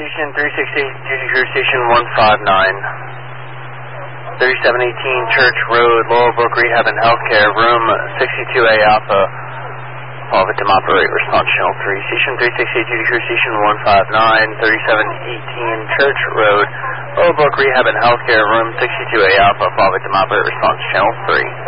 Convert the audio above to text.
Station 368, duty crew Station 159. 3718 Church Road, Laurel Brook Rehab and Healthcare, room 62A Alpha. All victim operate response channel 3. Station 368, duty crew Station 159, 3718 Church Road, Laurel Brook Rehab and Healthcare, room 62A Alpha. All victim operate response channel 3.